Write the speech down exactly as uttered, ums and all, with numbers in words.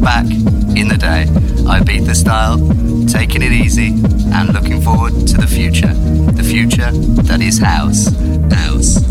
back in the day. I beat the style, taking it easy, and looking forward to the future. The future that is house. House.